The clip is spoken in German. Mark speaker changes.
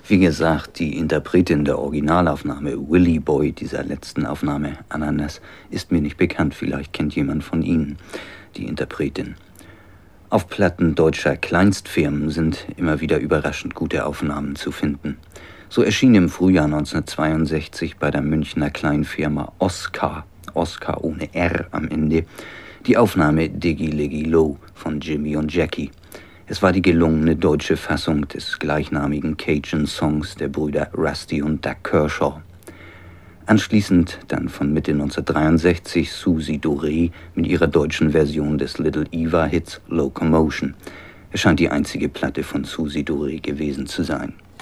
Speaker 1: Wie gesagt, die Interpretin der Originalaufnahme, Willie Boy, dieser letzten Aufnahme, Ananas, ist mir nicht bekannt. Vielleicht kennt jemand von Ihnen die Interpretin. Auf Platten deutscher Kleinstfirmen sind immer wieder überraschend gute Aufnahmen zu finden. So erschien im Frühjahr 1962 bei der Münchner Kleinfirma Oscar ohne R am Ende, die Aufnahme Diggy Liggy Low von Jimmy und Jackie. Es war die gelungene deutsche Fassung des gleichnamigen Cajun-Songs der Brüder Rusty und Doug Kershaw. Anschließend dann von Mitte 1963 Susie Doré mit ihrer deutschen Version des Little Eva-Hits Locomotion. Es scheint die einzige Platte von Susie Doré gewesen zu sein.